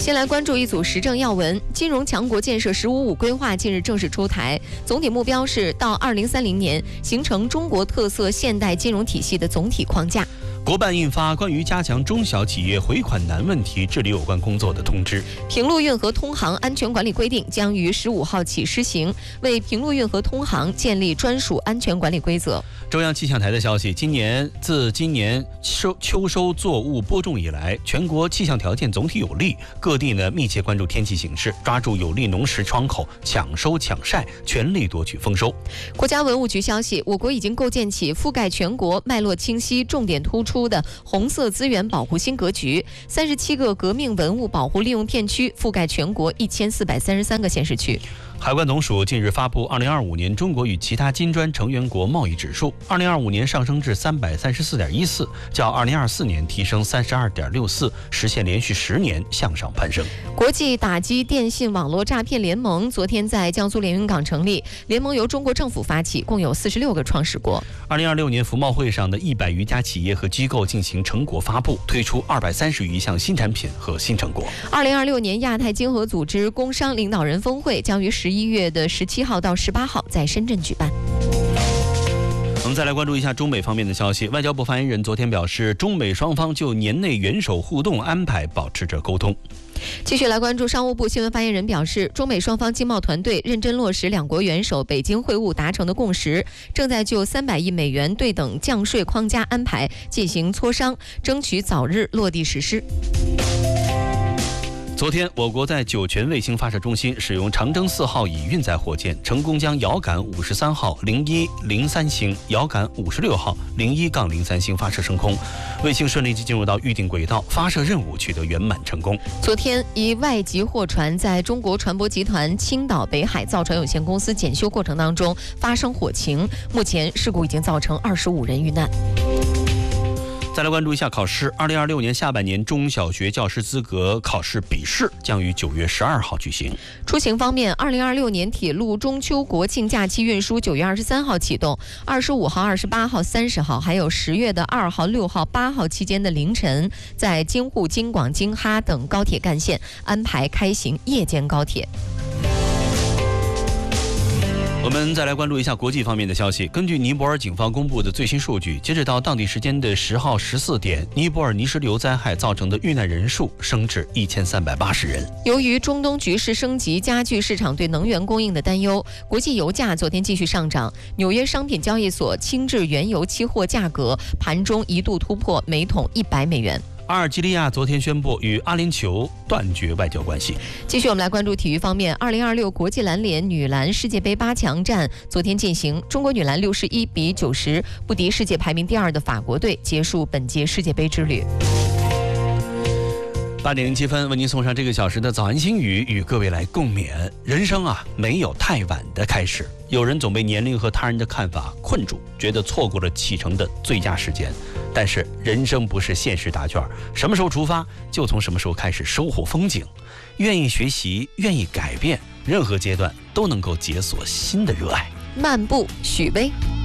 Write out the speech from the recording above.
先来关注一组时政要闻。金融强国建设“十五五”规划近日正式出台，总体目标是到2030年形成中国特色现代金融体系的总体框架。 国办印发关于加强中小企业回款难问题治理有关工作的通知。 平路运河通航安全管理规定将于15号起施行，为平路运河通航建立专属安全管理规则。 中央气象台的消息，自今年秋收作物播种以来，全国气象条件总体有利，各地密切关注天气形势，抓住有利农时窗口，抢收抢晒，全力夺取丰收。 国家文物局消息，我国已经构建起覆盖全国、脉络清晰、重点突出的红色资源保护新格局，37个革命文物保护利用片区，覆盖全国1433个县市区。 海关总署近日发布2025年中国与其他金砖成员国贸易指数，2025年上升至334.14，较2024年提升32.64，实现连续10年向上攀升。 国际打击电信网络诈骗联盟昨天在江苏连云港成立，联盟由中国政府发起，共有46个创始国。 2026年服贸会上的100余家企业和机构进行成果发布，推出230余项新产品和新成果。 2026年亚太经合组织工商领导人峰会将于11月17号到18号在深圳举办。 我们再来关注一下中美方面的消息。外交部发言人昨天表示，中美双方就年内元首互动安排保持着沟通。 继续来关注商务部新闻发言人表示，中美双方经贸团队认真落实两国元首北京会晤达成的共识，正在就300亿美元对等降税框架安排进行磋商，争取早日落地实施。 昨天，我国在酒泉卫星发射中心使用长征4号乙运载火箭，成功将遥感53号0103星、遥感56号01-03星发射升空，卫星顺利进入到预定轨道，发射任务取得圆满成功。 昨天，一外籍货船在中国船舶集团青岛北海造船有限公司检修过程当中发生火情，目前事故已经造成25人遇难。 再来关注一下考试，2026年下半年中小学教师资格考试笔试将于9月12号举行。 出行方面，2026年铁路中秋国庆假期运输9月23号启动，25号、28号、30号，还有10月的2号、6号、8号期间的凌晨，在京沪、京广、京哈等高铁干线安排开行夜间高铁。 我们再来关注一下国际方面的消息。根据尼泊尔警方公布的最新数据，截止到当地时间的10号14点，尼泊尔泥石流灾害造成的遇难人数升至1380人。 由于中东局势升级，加剧市场对能源供应的担忧，国际油价昨天继续上涨。纽约商品交易所轻质原油期货价格盘中一度突破每桶100美元。 阿尔及利亚昨天宣布与阿联酋断绝外交关系。 继续我们来关注体育方面，2026国际篮联女篮世界杯8强战昨天进行，中国女篮61比90不敌世界排名第2的法国队，结束本届世界杯之旅。 8点07分，为您送上这个小时的早安心语，与各位来共勉。人生没有太晚的开始，有人总被年龄和他人的看法困住，觉得错过了启程的最佳时间。但是人生不是限时答卷，什么时候出发就从什么时候开始收获风景。愿意学习，愿意改变，任何阶段都能够解锁新的热爱。 漫步，许巍。